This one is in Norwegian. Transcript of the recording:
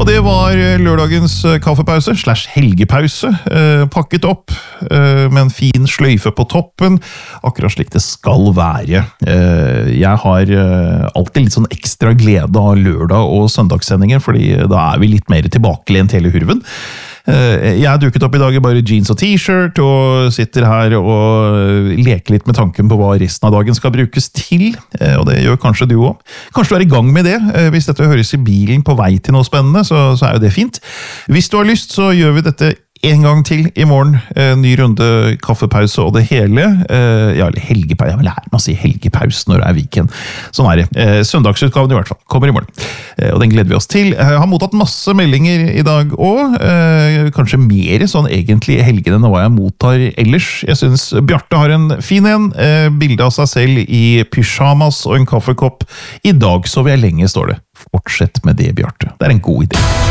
det var lørdagens kaffepause, /helgepause, pakket opp med en fin sløyfe på toppen, akkurat slik det skal være. Jeg har alltid litt sånn ekstra glede av lørdag- og søndagssendinger, fordi da vi litt mer tilbakelent hele hurven. Jeg duket opp i dag i bare jeans og t-shirt, og sitter her og leker litt med tanken på hva resten av dagen skal brukes til, og det gjør kanskje du også. Kanskje du i gang med det. Hvis dette høres i bilen på vei til noe spennende, så jo det fint. Hvis du har lyst, så gjør vi dette en gang til i morgen. Ny runde, kaffepause og det hele. Ja, eller helgepause. Jeg vil lære meg å si helgepause når det weekend. Sånn det. Søndagsutgaven i hvert fall. Kommer i morgen. Og den gleder vi oss til. Jeg har mottatt masse meldinger i dag også. Kanskje mer sånn egentlig i helgen enn hva jeg mottar ellers. Jeg synes Bjarte har en fin en. Bilde av seg selv i pyjamas og en kaffekopp. I dag sover jeg lenge, står det. Fortsett med det, Bjarte. Det en god idé.